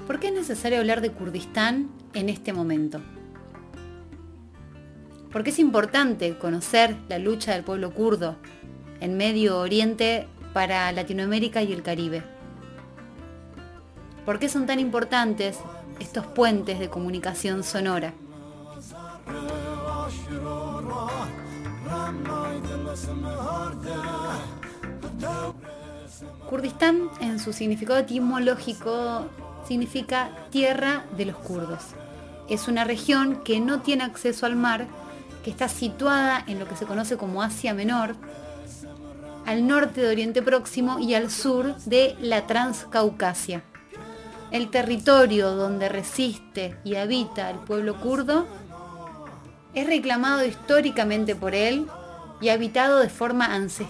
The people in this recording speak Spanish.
¿Por qué es necesario hablar de Kurdistán en este momento? ¿Por qué es importante conocer la lucha del pueblo kurdo en Medio Oriente para Latinoamérica y el Caribe? ¿Por qué son tan importantes estos puentes de comunicación sonora? Kurdistán, en su significado etimológico, significa tierra de los kurdos. Es una región que no tiene acceso al mar, que está situada en lo que se conoce como Asia Menor, al norte de Oriente Próximo y al sur de la Transcaucasia. El territorio donde resiste y habita el pueblo kurdo es reclamado históricamente por él y habitado de forma ancestral